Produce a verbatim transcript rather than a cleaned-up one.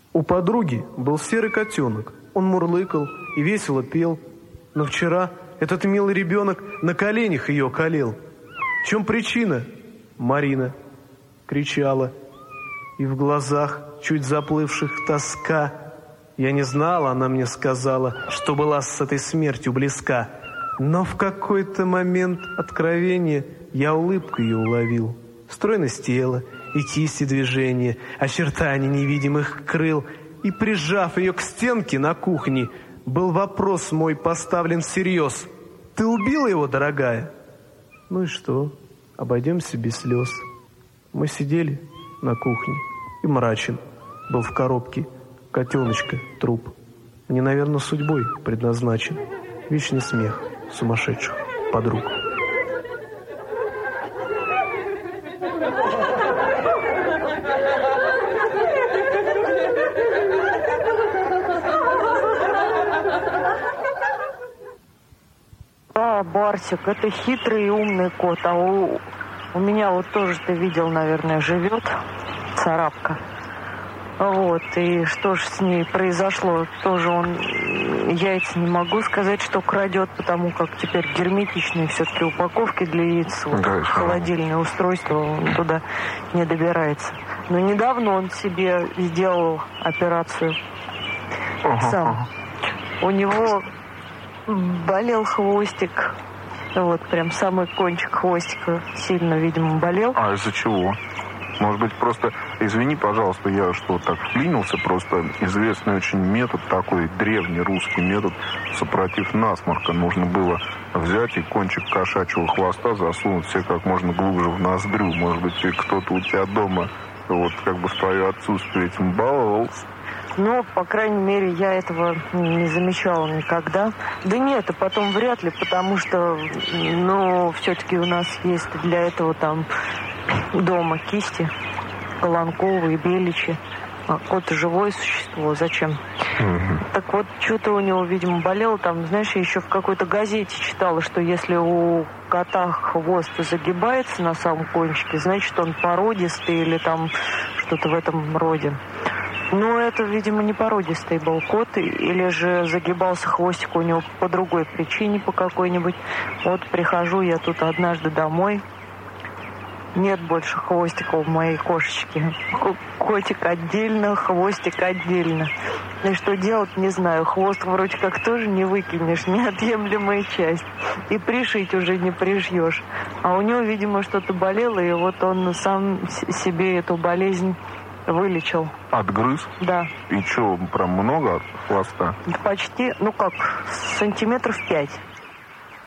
У подруги был серый котенок. Он мурлыкал и весело пел. Но вчера этот милый ребенок на коленях ее калел. В чем причина? Марина кричала. И в глазах чуть заплывших тоска. Я не знала, она мне сказала, что была с этой смертью близка. Но в какой-то момент откровения я улыбку ее уловил. Стройность тела и кисти движения, очертания невидимых крыл. И, прижав ее к стенке на кухне, был вопрос мой поставлен всерьез. Ты убила его, дорогая? Ну и что? Обойдемся без слез. Мы сидели на кухне, и мрачен был в коробке котеночка труп. Мне, наверное, судьбой предназначен вечный смех сумасшедших подруг. Да, Барсик, это хитрый и умный кот. А у, у меня вот тоже, ты видел, наверное, живет царапка. Вот, и что же с ней произошло? Тоже он яйца не могу сказать, что крадет, потому как теперь герметичные все-таки упаковки для яиц, вот, да, холодильное устройство, он туда не добирается. Но недавно он себе сделал операцию ага, сам. Ага. У него болел хвостик, вот прям самый кончик хвостика сильно, видимо, болел. А из-за чего? Может быть, просто, извини, пожалуйста, я что так вклинился, просто известный очень метод, такой древний русский метод, сопротив насморка. Нужно было взять и кончик кошачьего хвоста засунуть себе как можно глубже в ноздрю. Может быть, кто-то у тебя дома вот как бы в твое отсутствие этим баловался. Ну, по крайней мере, я этого не замечала никогда. Да нет, и потом вряд ли, потому что, ну, все-таки у нас есть для этого там дома кисти, Колонковые, Беличи. А кот живое существо, зачем? Угу. Так вот, что-то у него, видимо, болело. Там, знаешь, я еще в какой-то газете читала, что если у кота хвост загибается на самом кончике, значит, он породистый или там что-то в этом роде. Но это, видимо, не породистый был кот, или же загибался хвостик у него по другой причине, по какой-нибудь. Вот прихожу я тут однажды домой, нет больше хвостика у моей кошечки. Котик отдельно, хвостик отдельно. И что делать, не знаю. Хвост вроде как тоже не выкинешь, неотъемлемая часть. И пришить уже не пришьешь. А у него, видимо, что-то болело, и вот он сам себе эту болезнь вылечил. Отгрыз? Да. И что, прям много от хвоста? Почти, ну как, сантиметров пять.